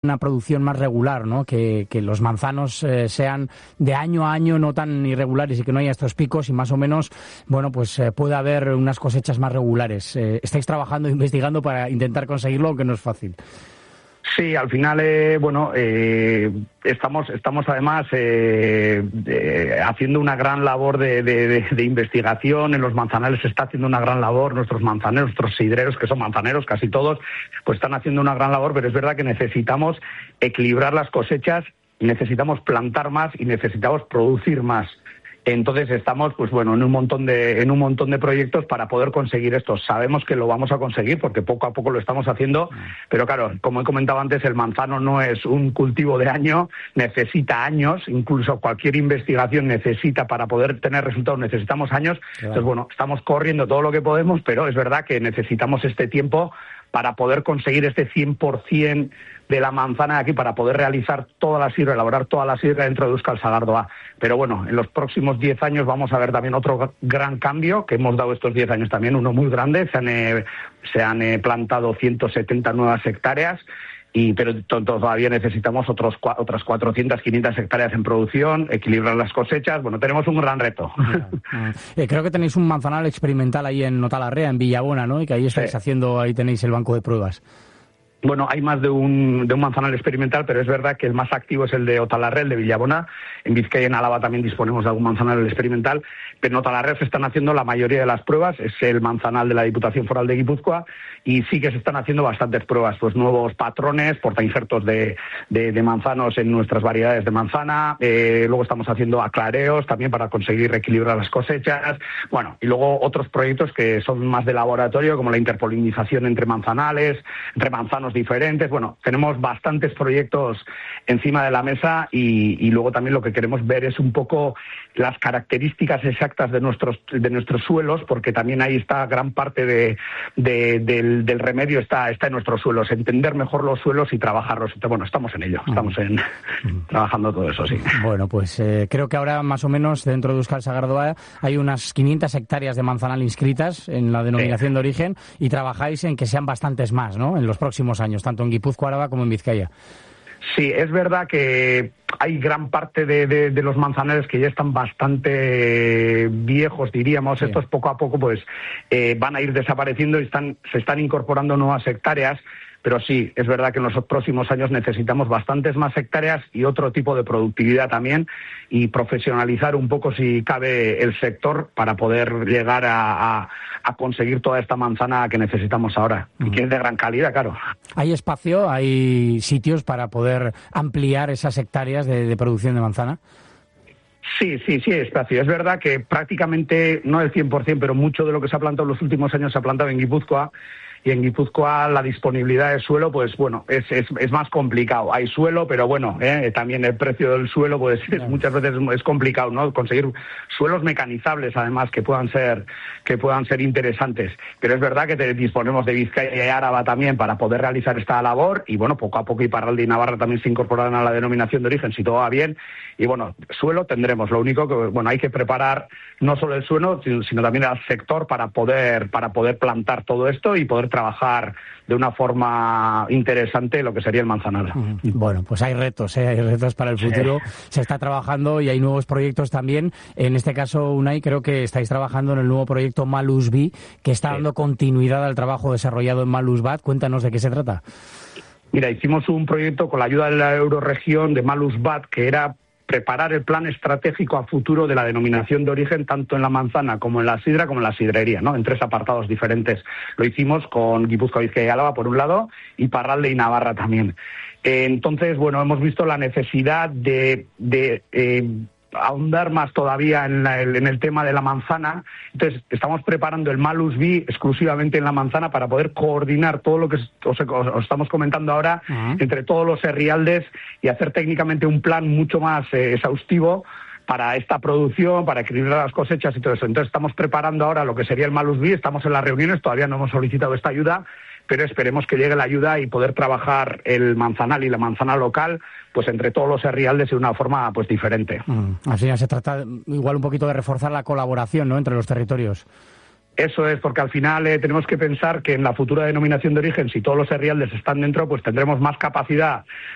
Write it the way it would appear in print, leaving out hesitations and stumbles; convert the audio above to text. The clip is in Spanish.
una producción más regular, ¿no? Que los manzanos sean de año a año no tan irregulares y que no haya estos picos y más o menos, bueno, pues pueda haber unas cosechas más regulares. Estáis trabajando e investigando para intentar conseguirlo, aunque no es fácil. Sí, al final, estamos además haciendo una gran labor de investigación. En los manzanales se está haciendo una gran labor. Nuestros manzaneros, nuestros sidreros, que son manzaneros casi todos, pues están haciendo una gran labor, pero es verdad que necesitamos equilibrar las cosechas, necesitamos plantar más y necesitamos producir más. Entonces estamos, pues bueno, en un montón de proyectos para poder conseguir esto. Sabemos que lo vamos a conseguir porque poco a poco lo estamos haciendo, pero claro, como he comentado antes, el manzano no es un cultivo de año, necesita años, incluso cualquier investigación necesita, para poder tener resultados necesitamos años. Claro. Entonces bueno, estamos corriendo todo lo que podemos, pero es verdad que necesitamos este tiempo para poder conseguir este 100% de la manzana de aquí, para poder realizar toda la sidra, elaborar toda la sidra dentro de Euskal Sagardoa. Pero bueno, en los próximos 10 años vamos a ver también otro gran cambio, que hemos dado estos 10 años también, uno muy grande. Se han plantado 170 nuevas hectáreas, pero todavía necesitamos otras 400, 500 hectáreas en producción, equilibrar las cosechas. Bueno, tenemos un gran reto. Creo que tenéis un manzanal experimental ahí en Notalarrea, en Villabona, ¿no? Y que ahí estáis haciendo, ahí tenéis el banco de pruebas. Bueno, hay más de un manzanal experimental, pero es verdad que el más activo es el de Otalarre, el de Villabona. En Vizcaya y en Álava también disponemos de algún manzanal experimental, pero en Otalarre se están haciendo la mayoría de las pruebas. Es el manzanal de la Diputación Foral de Guipúzcoa y sí que se están haciendo bastantes pruebas, pues nuevos patrones, portainjertos de manzanos en nuestras variedades de manzana. Luego estamos haciendo aclareos también para conseguir reequilibrar las cosechas. Bueno, y luego otros proyectos que son más de laboratorio, como la interpolinización entre manzanales, entre manzanos diferentes. Bueno, tenemos bastantes proyectos encima de la mesa y luego también lo que queremos ver es un poco las características exactas de nuestros suelos, porque también ahí está gran parte del remedio está en nuestros suelos, entender mejor los suelos y trabajarlos. Bueno, estamos en ello, estamos trabajando todo eso, sí. Bueno, pues creo que ahora más o menos dentro de Euskal Sagardoa hay unas 500 hectáreas de manzanal inscritas en la denominación de origen y trabajáis en que sean bastantes más, ¿no?, en los próximos años, tanto en Guipúzcoa, Araba como en Vizcaya. Sí, es verdad que hay gran parte de los manzanares que ya están bastante viejos, diríamos. Sí. Estos poco a poco pues van a ir desapareciendo y se están incorporando nuevas hectáreas. Pero sí, es verdad que en los próximos años necesitamos bastantes más hectáreas y otro tipo de productividad también, y profesionalizar un poco, si cabe, el sector para poder llegar a conseguir toda esta manzana que necesitamos ahora, y que es de gran calidad, claro. ¿Hay espacio, hay sitios para poder ampliar esas hectáreas de producción de manzana? Sí, hay espacio. Es verdad que prácticamente, no el 100%, pero mucho de lo que se ha plantado en los últimos años se ha plantado en Guipúzcoa. Y en Guipúzcoa la disponibilidad de suelo, pues bueno, es más complicado. Hay suelo, pero bueno, también el precio del suelo, pues muchas veces es complicado, ¿no? Conseguir suelos mecanizables, además, que puedan ser interesantes. Pero es verdad que disponemos de Vizcaya y Áraba también para poder realizar esta labor. Y bueno, poco a poco Iparralde y Navarra también se incorporarán a la denominación de origen, si todo va bien. Y bueno, suelo tendremos. Lo único que, bueno, hay que preparar no solo el suelo, sino también al sector para poder plantar todo esto y poder trabajar de una forma interesante lo que sería el manzanar. Bueno, pues hay retos para el futuro. Sí. Se está trabajando y hay nuevos proyectos también. En este caso, Unai, creo que estáis trabajando en el nuevo proyecto Malus B, que está dando continuidad al trabajo desarrollado en Malus Bat. Cuéntanos de qué se trata. Mira, hicimos un proyecto con la ayuda de la Euroregión de Malus Bat, que era preparar el plan estratégico a futuro de la denominación de origen, tanto en la manzana como en la sidra, como en la sidrería, ¿no?, en 3 apartados diferentes. Lo hicimos con Guipúzcoa, Vizcaya y Álava, por un lado, y Iparralde y Navarra también. Entonces, bueno, hemos visto la necesidad de ahondar más todavía en el tema de la manzana. Entonces, estamos preparando el Malus B exclusivamente en la manzana para poder coordinar todo lo que os estamos comentando ahora entre todos los herrialdes y hacer técnicamente un plan mucho más exhaustivo para esta producción, para equilibrar las cosechas y todo eso. Entonces, estamos preparando ahora lo que sería el Malus B, estamos en las reuniones, todavía no hemos solicitado esta ayuda, pero esperemos que llegue la ayuda y poder trabajar el manzanal y la manzana local pues entre todos los herrialdes de una forma pues diferente. Así ya se trata igual un poquito de reforzar la colaboración, ¿no?, entre los territorios. Eso es, porque al final tenemos que pensar que en la futura denominación de origen, si todos los herrialdes están dentro, pues tendremos más capacidad